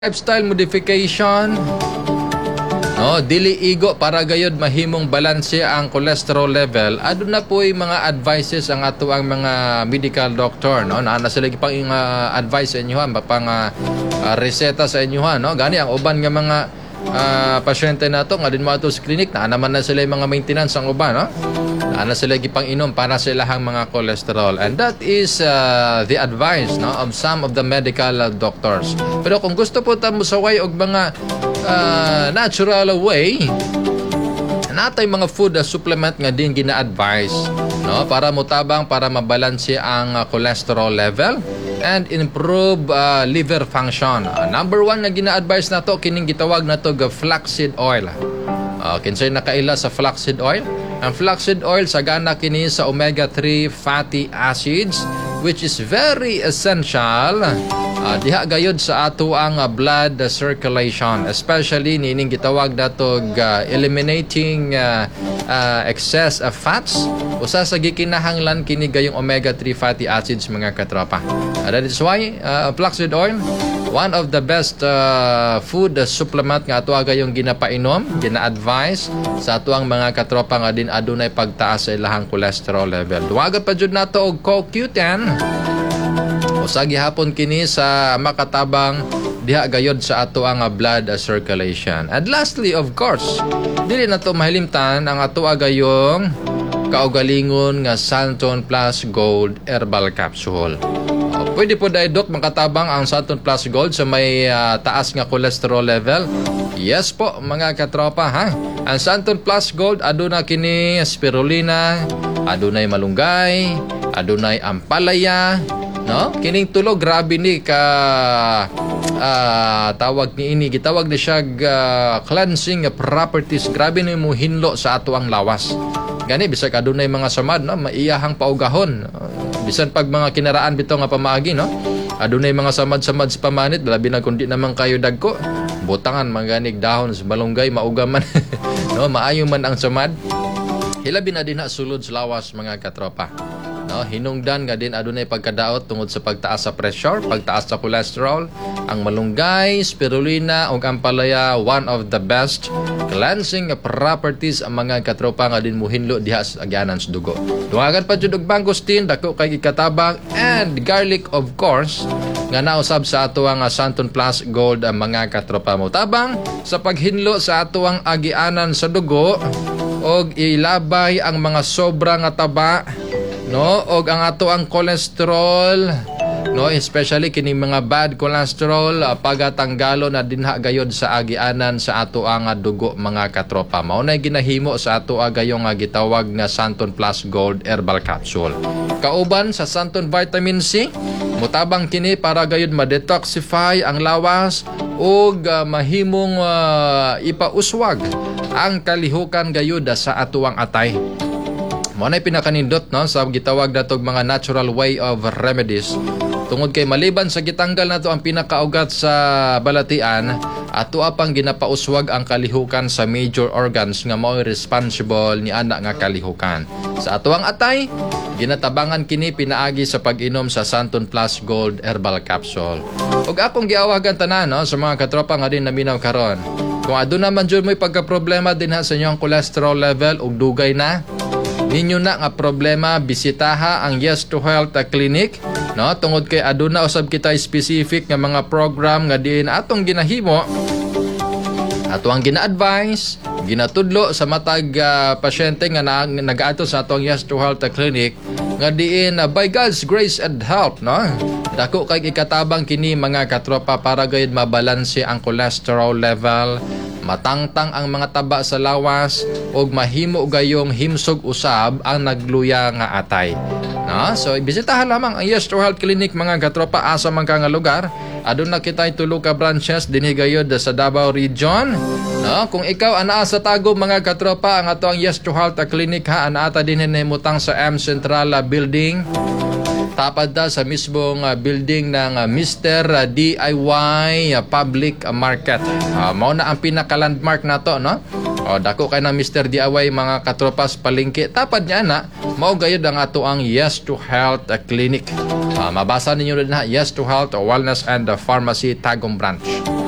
Lifestyle modification, no, dili igo para gayud mahimong balanse ang cholesterol level. Aduna po'y mga advices ang ato ang mga medical doctor, no, na sila pang advice sa inyo pang reseta sa inyo, no. Gani ang uban nga mga pasyente nato nga din mo ato sa clinic na naman na sila mga maintenance ang uban, no. Na sila gipang inom para sa ilahang mga cholesterol, and that is the advice, no, of some of the medical doctors. Pero kung gusto po ta musaway og mga natural way, natay mga food supplement nga din gina-advise, no, para mutabang para mabalanse ang cholesterol level and improve liver function. Number 1 na gina-advise nato kining gitawag nato ga flaxseed oil. Kinsay nakaila sa flaxseed oil? Ang flaxseed oil sagana kini sa omega-3 fatty acids, which is very essential diha gayud sa ato ang blood circulation, especially nining gitawag nato eliminating excess of fats. Usa sa gikinahanglan kini gayong omega-3 fatty acids, mga katropa. That is why flaxseed oil, one of the best food supplement nga ato gayong ginapainom, gina-advise sa ato ang mga katropa nga din adunay pagtaas sa ilahang cholesterol level. Duwagan pa jud nato og CoQ10. Usa gihapon kini sa makatabang diha gayod sa ato ang blood circulation. And lastly, of course, dili na to mahilimtan ang ato gayong kaugalingon nga Santon Plus Gold Herbal Capsule. Pwede po dahil, Dok, makatabang ang Santon Plus Gold sa may taas nga cholesterol level? Yes po, mga katropa, ha? Ang Santon Plus Gold, aduna kini spirulina, adunay malunggay, adunay ampalaya, no? Kining tulo, grabe ni ka tawag ni ini, gitawag ni siya cleansing properties. Grabe ni mo hinlo sa ato ang lawas. Gani, bisag adunay mga samad, no? Maiyahang paugahon. Bisan pag mga kinaraan bitaw nga pamaagi, no? Adunay mga samad-samad sa pamanit, labi na kundi naman kayo dagko. Butangan maganig dahon sa balunggay, maugaman. No, maayo man ang samad. Hilabi na din na sulod sa lawas, mga katropa. No, hinungdan nga din adunay pagkadaot tungod sa pagtaas sa pressure, pagtaas sa cholesterol. Ang malunggay, spirulina ug ampalaya, one of the best cleansing properties ang mga katropa nga din muhinlo diha sa agyanan sa dugo. Dungagan pa jud og mangosteen, dako kay ikatabang, and garlic, of course, nga nausab sa ato ang Santon Plus Gold ang mga katropa mo. Tabang sa paghinlo sa ato ang agyanan sa dugo og ilabay ang mga sobra nga taba, no, og ang ato ang cholesterol, no, especially kini mga bad cholesterol, pagatanggalo na dinha gayod sa agianan sa ato ang dugo, mga katropa. Mao na ginahimo sa ato gayong gitawag nga Santon Plus Gold Herbal Capsule. Kauban sa Santon Vitamin C, mutabang kini para gayud ma-detoxify ang lawas ug mahimong ipauswag ang kalihukan gayud sa ato ang atay. Mo na pinakanindot, no, sa gitawag natog mga natural way of remedies. Tungod kay maliban sa gitanggal nato ang pinakaugat sa balatian, ato apang ginapauswag ang kalihukan sa major organs nga mao responsible ni ana nga kalihukan. Sa ato ang atay, ginatabangan kini pinaagi sa pag-inom sa Santon Plus Gold Herbal Capsule. Ug akong giawagan tanan, no, sa mga katropa nga din naminaw karon. Kung aduna man jud mo'y pagka-problema din sa inyong cholesterol level ug dugay na ninyo na nga problema, bisitaha ang Yes to Health Clinic, no, tungod kay aduna usab kita specific nga mga program nga diin atong ginahimo, ato ang gina-advise, ginatudlo sa matag pasyente nga nag-ato sa atong Yes to Health Clinic nga diin by God's grace and help, no, dako kay ikatabang kini, mga katropa, para gayud mabalanse ang cholesterol level, matangtang ang mga taba sa lawas, ug mahimo gayong himsog usab ang nagluya nga atay. No? So ibisitahan lamang ang Yes to Health Clinic, mga katropa, asa man ka nga lugar. Aduna kitay tulo ka branches dinhi gayud sa Davao Region. No? Kung ikaw anaa sa Tagum, mga katropa, ang ato ang Yes to Health Clinic, ha, anaata dinhi nimutang sa M Central Building. Tapad da sa mismong building ng Mr. DIY Public Market. Mao na ang pinaka-landmark nato, no? Dako kay na Mr. DIY, mga katropas, palengke. Tapad niya na, mao gayud ang ato ang Yes to Health Clinic. Mabasa ninyo rin na Yes to Health Wellness and Pharmacy Tagum Branch.